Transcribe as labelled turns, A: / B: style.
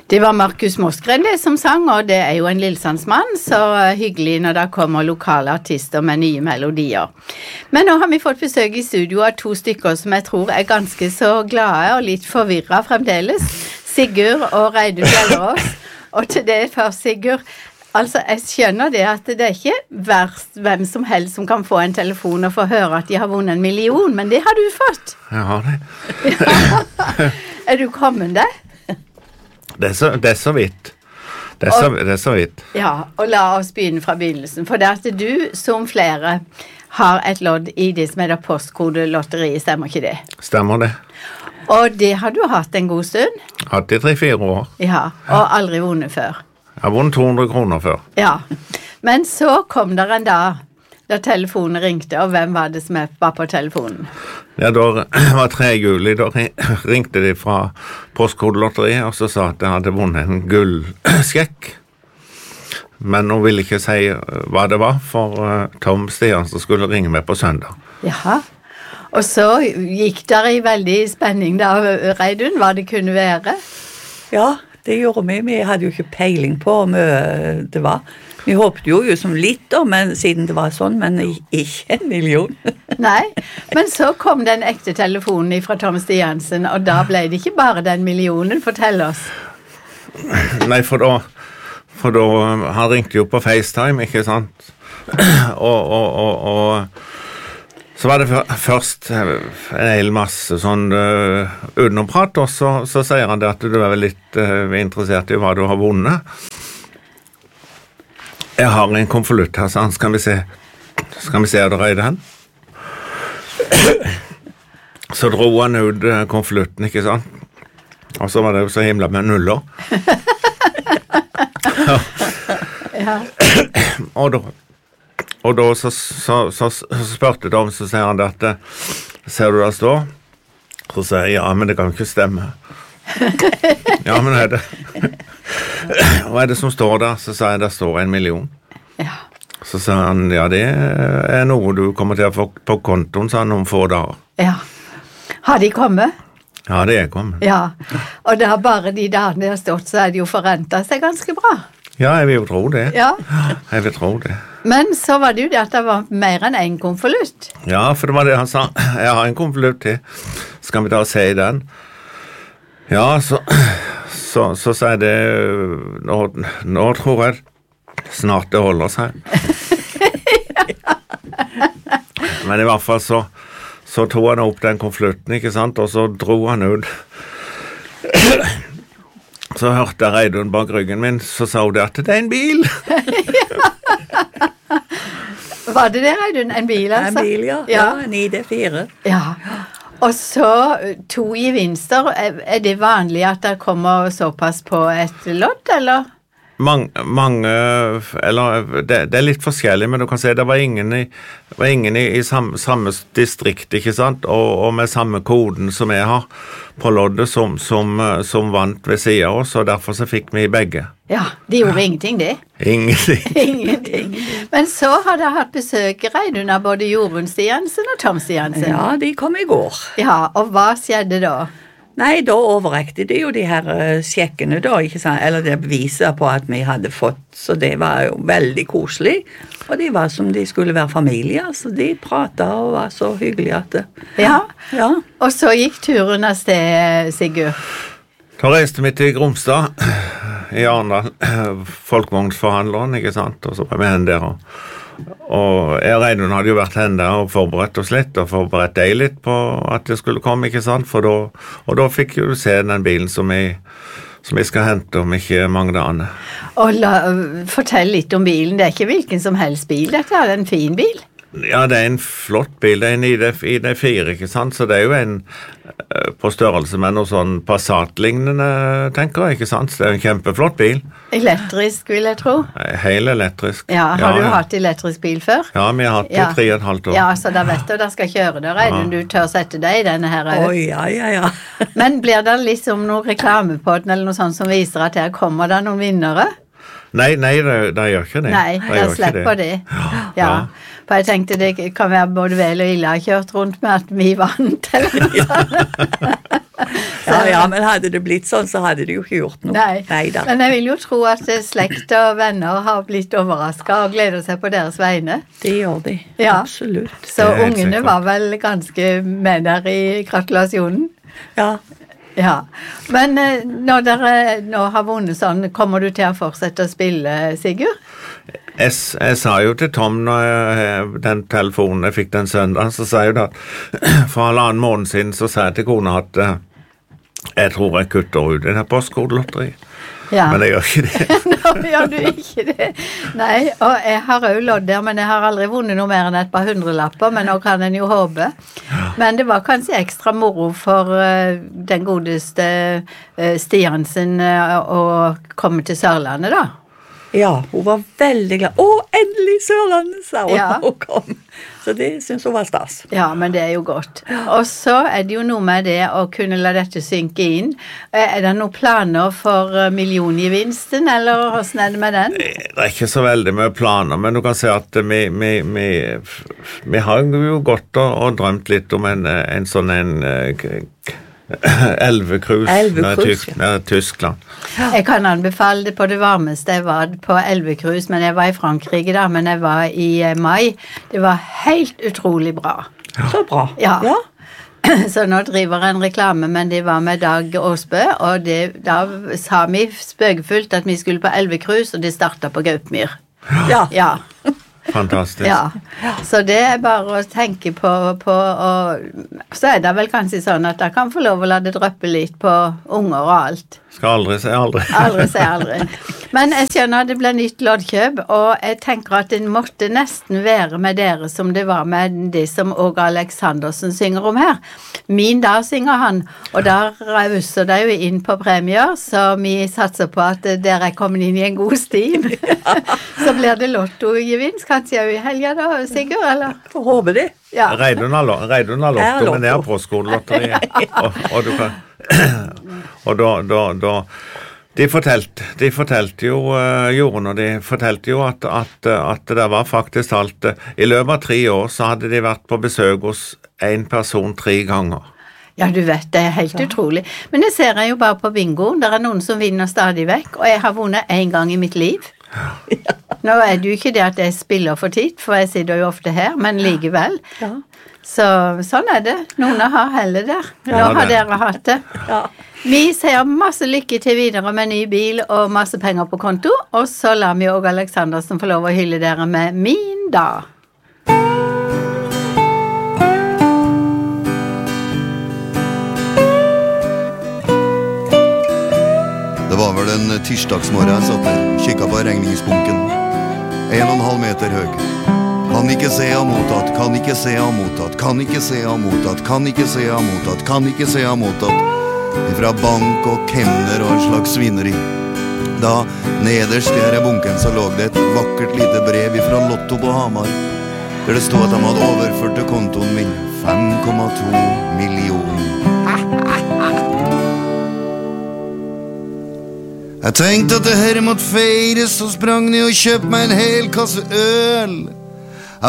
A: Det var Markus Moskren det som sang, og det jo en lillsandsmann, så hyggelig når det kommer lokale artister med nye melodier. Men nå har vi fått besøk i studio av 2 stykker som jeg tror ganske så glade og litt forvirret fremdeles. Sigurd og Reidun Gjellerås. Og til det først, Sigurd, altså jeg skjønner det at det ikke verst hvem som helst som kan få en telefon og få høre at de har vunnet 1 million, men det har du fått.
B: Jeg har det.
A: Ja. Du kommet det?
B: Det så vidt. Det så vidt.
A: Ja, og la oss begynne fra begynnelsen. For det at du, som flere, har et lodd i det som heter postkodelotteriet, stemmer ikke det?
B: Stemmer det.
A: Og det har du hatt en god stund?
B: Hatt i 3-4 år.
A: Ja, og aldri vunnet før?
B: Jeg har vunnet 200 kroner før.
A: Ja, men så kom der en dag da telefonen ringte, og hvem var det som var på telefonen?
B: Ja, da var 3. juli, da ringte de fra postkodelotteriet, og så sa at jeg hadde vunnet en gullskjekk. Men hun ville ikke si hva det var, for Tom Stiansen skulle ringe meg på søndag.
A: Jaha, og så gikk der i veldig spenning da, Reidun, hva det kunne være?
C: Ja, det gjorde vi. Vi hadde jo ikke peiling på om det var. Vi håpte jo som litt da, men siden det var sånn, men ikke 1 million.
A: Nei, men så kom den ekte telefonen fra Tom Stiansen, og da ble det ikke bare den millionen, fortell oss.
B: Nei, for da han ringte jo på FaceTime, ikke sant? Og så var det først en hel masse sånn utenomprat, og så sier han det at du vel litt interessert i hva du har vunnet. Jeg har en konvolutt her, så skal vi se det røyde hen. Så dro han ut konvolutten, ikke sant? Og så var det jo så himla med nuller.
A: Ja.
B: Og da så spurte de, så sier han det at, ser du det står? Så sier jeg, ja, men det kan jo ikke stemme. Ja, men det. Hva det som står der? Så sier jeg, det står 1 million.
A: Ja.
B: Så sier han, ja, det noe du kommer til å få på kontoen, sa han, om få dager.
A: Ja. Har de kommet?
B: Ja, det kommet.
A: Ja, og da bare de dagene de har stått, så det jo forrentet seg ganske bra.
B: Ja, jeg vil jo tro det.
A: Ja.
B: Jeg vil tro det.
A: Men så var det jo det at det var mer enn en konvolutt.
B: Ja, for det var det han sa. Jeg har en konvolutt til. Skal vi da se den? Ja, så sier det, nå tror jeg snart det holder seg. Men i hvert fall så tog han opp den konvolutten, ikke sant? Og så dro han ut. Så hørte jeg Reidun bak ryggen min, så sa hun det at det en bil.
A: Var det Reidun? En bil, altså?
C: En bil, ja. Ja, en ID4.
A: Ja. Og så 2 gevinster. Det vanlig at det kommer såpass på et lodd, eller?
B: Mange, eller det litt forskjellig, men du kan si det var ingen i samme distrikt, ikke sant, og med samme koden som jeg har på loddet som vant ved siden av oss, og derfor så fikk vi begge.
A: Ja, de gjorde ingenting det. Ingenting. Men så har de hatt besøk, Reidun, av både Jorunn Stiansen og Tom Stiansen.
C: Ja, de kom i går.
A: Ja, og hva skjedde da?
C: Nei, da overrekte de jo de her sjekkene da, ikke sant? Eller det beviser på at vi hadde fått, så det var jo veldig koselig. Og de var som de skulle være familie, så de pratet og var så hyggelige at det...
A: Ja.
C: Ja.
A: Og så gikk turen av sted, Sigurd.
B: Da reiste vi til Gromstad, i Arendal, folkevognsforhandleren, ikke sant? Og så var vi hen der og jeg Reidun hadde jo vært henne og forberedt oss litt, og forberedt deg litt på at det skulle komme, ikke sant? Og da fikk du se den bilen som vi skal hente om ikke mange dagene. Og
A: fortell litt om bilen. Det ikke hvilken som helst bil, dette en fin bil.
B: Ja, det en flott bil, det en ID4, ikke sant? Så det jo en på størrelse med noe sånn Passat-lignende, tenker jeg, ikke sant? Så det en kjempeflott bil. Elektrisk, vil jeg tro. Helt elektrisk.
A: Ja, har du hatt elektrisk bil før?
B: Ja, vi har hatt det 3,5 år.
A: Ja, så da vet du, da skal kjøre det, Reidun. Du tør sette deg i denne her.
C: Ja.
A: Men blir det liksom noen reklame på den, eller noe sånt som viser at her kommer det noen vinnere?
B: Nei, det gjør ikke det.
A: Nei, jeg slipper det. Ja. For jeg tenkte det kan være både vel og ille har kjørt rundt med at vi vant, eller noe sånt.
C: Ja, men hadde det blitt sånn, så hadde det jo ikke gjort noe.
A: Nei da. Men jeg vil jo tro at slekt og venner har blitt overrasket og gleder seg på deres vegne.
C: Det gjør de,
A: ja.
C: Absolutt.
A: Så ungene var vel ganske med der i gratulasjonen? Ja. Men når dere nå har vunnet sånn, kommer du til å fortsette å spille, Sigurd?
B: Jeg sa jo til Tom når den telefonen jeg fikk den søndag, så sa jeg da for 1,5 måned siden så sa jeg til kona at jeg tror jeg kutter ut i det postkodelotteriet. Ja. Men jeg gjør ikke det.
A: Nå gjør du ikke det. Nei, og jeg har jo lodder, men jeg har aldri vunnet noe mer enn et par 100-lapper, men nå kan en jo håpe. Ja. Men det var kanskje ekstra moro for den godeste Stiansen å komme til Sørlandet da.
C: Ja, hun var veldig glad. Endelig Sørlandet, sa hun og kom. Så det synes hun var stas.
A: Ja, men det jo godt. Og så det jo noe med det å kunne la dette synke inn. Det noen planer for milliongevinsten, eller hvordan det med den?
B: Det ikke så veldig mye planer, men du kan si at vi har jo gått og drømt litt om en sånn Elvecruise med Tyskland.
A: Jeg kan anbefale det på det varmeste jeg var på Elvecruise, men jeg var i Frankrike da, men jeg var i mai. Det var helt utrolig bra.
C: Så bra.
A: Ja. Så nå driver en reklame, men det var med Dag Åsbø, og da sa vi spøkefullt at vi skulle på Elvecruise, og det startet på Gaupmyr. Ja.
B: Fantastisk.
A: Ja, så det bare å tenke på og så det vel kanskje sånn at jeg kan få lov å la det drøppe litt på unger og alt.
B: Skal aldri si aldri.
A: Aldri si aldri. Men jeg skjønner at det ble nytt loddkjøp, og jeg tenker at det måtte nesten være med dere som det var med det som Åge Aleksandersen synger om her. Min dag synger han, og der rauser det jo inn på premier, så vi satser på at dere kommet inn i en god stim. Så blir det lottogevinst, kanskje i helga da, Sigurd, eller?
C: Får håpe det.
A: Ja.
B: Reidun har lotto, men det på skodelotteriet. Og du kan... og da de fortalte jo Jorunn, og de fortalte jo at det var faktisk alt i løpet av 3 år så hadde de vært på besøk hos en person 3 ganger.
A: Ja, du vet, det helt utrolig. Men det ser jeg jo bare på bingo. Det noen som vinner stadig vekk, og jeg har vunnet 1 gang i mitt liv. Nå det jo ikke det at jeg spiller for tid, for jeg sitter jo ofte her, men likevel. Så sånn det. Noen har heller der. Nå har dere hatt det. Vi sier masse lykke til videre med ny bil og masse penger på konto, og så lar vi Åge Aleksandersen få lov å hylle dere med Min dag.
D: Det var vel en tirsdagsmorgen jeg satt der, kikket på regningsbunken. 1,5 meter høy. Kan ikke se ha mottatt, kan ikke se ha mottatt, kan ikke se ha mottatt, kan ikke se ha mottatt, kan ikke se ha mottatt. Fra bank og kemner og en slags svineri. Da nederst i denne bunken så lå det et vakkert lite brev fra Lotto på Hamar, der det stod at de hadde overført til kontoen min 5,2 millioner. Jeg tenkte at det her måtte feires, så sprang jeg og kjøpte meg en hel kasse øl.